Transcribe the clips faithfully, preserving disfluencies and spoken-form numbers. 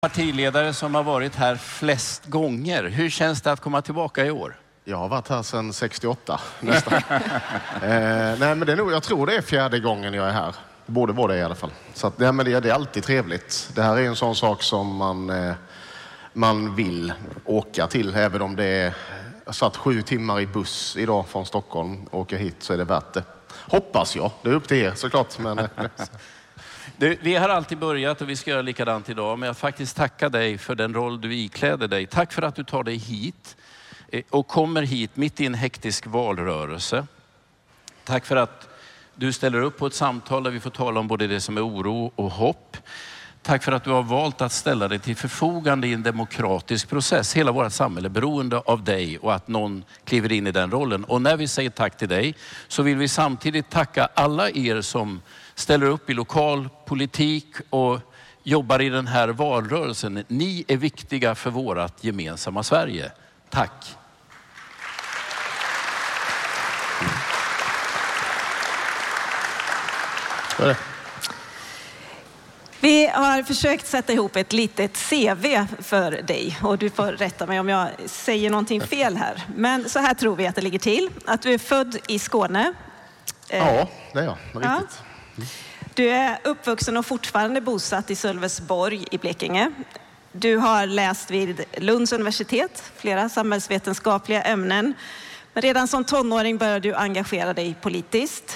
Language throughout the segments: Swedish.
Partiledare som har varit här flest gånger. Hur känns det att komma tillbaka i år? Jag har varit här sedan sextioåtta nästan. eh, nej, men det är nog, jag tror det är fjärde gången jag är här. Det borde vara det i alla fall. Så att, nej, men det, det är alltid trevligt. Det här är en sån sak som man, eh, man vill åka till. Även om det är... Jag satt sju timmar i buss idag från Stockholm och åker hit, så är det värt det. Hoppas jag. Det är upp till er såklart. Men... Du, vi har alltid börjat och vi ska göra likadant idag med att faktiskt tacka dig för den roll du ikläder dig. Tack för att du tar dig hit och kommer hit mitt i en hektisk valrörelse. Tack för att du ställer upp på ett samtal där vi får tala om både det som är oro och hopp. Tack för att du har valt att ställa dig till förfogande i en demokratisk process. Hela vårt samhälle är beroende av dig och att någon kliver in i den rollen. Och när vi säger tack till dig så vill vi samtidigt tacka alla er som ställer upp i lokal politik och jobbar i den här valrörelsen. Ni är viktiga för vårt gemensamma Sverige. Tack. Mm. Vi har försökt sätta ihop ett litet C V för dig och du får rätta mig om jag säger någonting fel här. Men så här tror vi att det ligger till. Att du är född i Skåne. Ja, det är jag. Riktigt. Ja. Du är uppvuxen och fortfarande bosatt i Sölvesborg i Blekinge. Du har läst vid Lunds universitet, flera samhällsvetenskapliga ämnen. Men redan som tonåring började du engagera dig politiskt.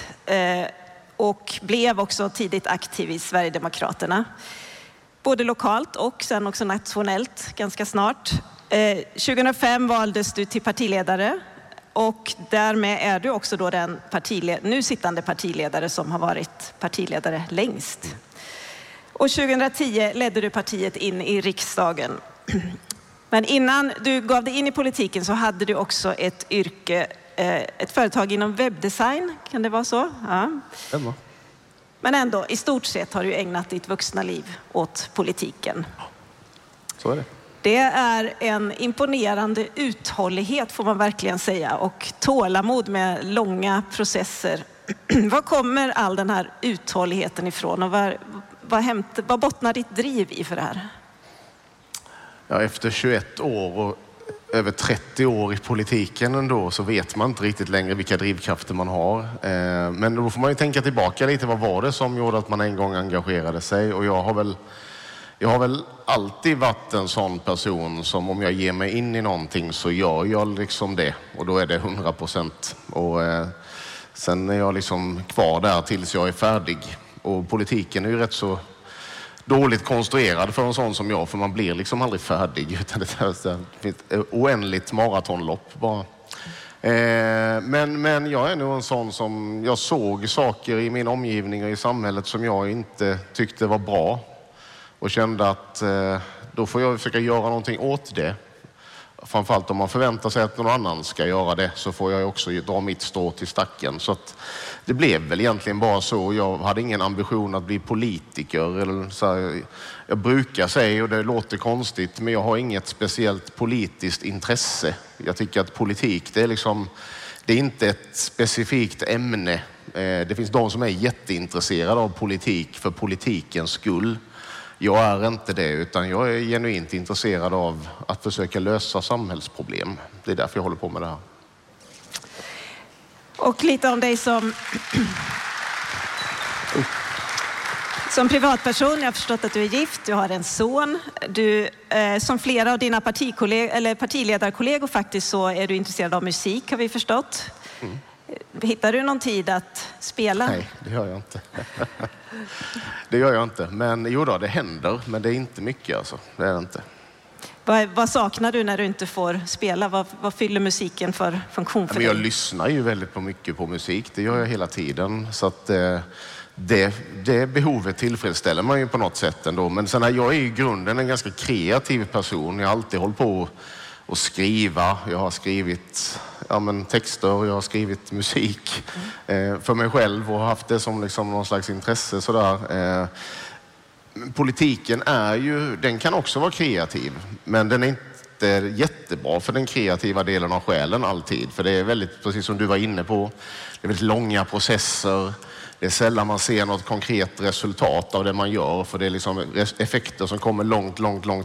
Och blev också tidigt aktiv i Sverigedemokraterna. Både lokalt och sen också nationellt ganska snart. Eh, tjugohundrafem valdes du till partiledare. Och därmed är du också då den partiled- nu sittande partiledare som har varit partiledare längst. Och tjugohundratio ledde du partiet in i riksdagen. Men innan du gav dig in i politiken så hade du också ett yrke, ett företag inom webbdesign, kan det vara så? Ja. Ändå. Men ändå, i stort sett har du ägnat ditt vuxna liv åt politiken. Så är det. Det är en imponerande uthållighet får man verkligen säga och tålamod med långa processer. Var kommer all den här uthålligheten ifrån och vad, vad, hämt, vad bottnar ditt driv i för det här? Ja, efter tjugoett år och över trettio år i politiken ändå så vet man inte riktigt längre vilka drivkrafter man har. Men då får man ju tänka tillbaka lite. Vad var det som gjorde att man en gång engagerade sig? Och jag har väl, jag har väl alltid varit en sån person som om jag ger mig in i någonting så gör jag liksom det. Och då är det hundra procent. Och sen är jag liksom kvar där tills jag är färdig. Och politiken är ju rätt så dåligt konstruerad för en sån som jag, för man blir liksom aldrig färdig utan det finns ett oändligt maratonlopp bara. Eh, men, men jag är nog en sån som, jag såg saker i min omgivning och i samhället som jag inte tyckte var bra och kände att eh, då får jag försöka göra någonting åt det. Framförallt om man förväntar sig att någon annan ska göra det så får jag också dra mitt strå till stacken. Så att det blev väl egentligen bara så. Jag hade ingen ambition att bli politiker. Eller så här, jag brukar säga, och det låter konstigt, men jag har inget speciellt politiskt intresse. Jag tycker att politik, det är liksom, det är inte ett specifikt ämne. Det finns de som är jätteintresserade av politik för politikens skull. Jag är inte det, utan jag är genuint intresserad av att försöka lösa samhällsproblem. Det är därför jag håller på med det här. Och lite om dig som, som privatperson. Jag har förstått att du är gift, du har en son. Du, eh, som flera av dina partikolleg- eller partiledarkollegor faktiskt så är du intresserad av musik, har vi förstått. Mm. Hittar du någon tid att spela? Nej, det gör jag inte. Det gör jag inte. Men jo då, det händer. Men det är inte mycket alltså. Det är det inte. Vad, vad saknar du när du inte får spela? Vad, vad fyller musiken för funktion för men dig? Jag lyssnar ju väldigt på mycket på musik. Det gör jag hela tiden. Så att eh, det, det behovet tillfredsställer man ju på något sätt ändå. Men sen är jag i grunden en ganska kreativ person. Jag har alltid hållit på att skriva. Jag har skrivit ja, men texter och jag har skrivit musik mm. eh, för mig själv och haft det som liksom någon slags intresse sådär. Eh, politiken är ju, den kan också vara kreativ, men den är inte jättebra för den kreativa delen av själen alltid. För det är väldigt, precis som du var inne på, det är väldigt långa processer. det är sällan man ser något konkret resultat av det man gör, för det är liksom effekter som kommer långt, långt, långt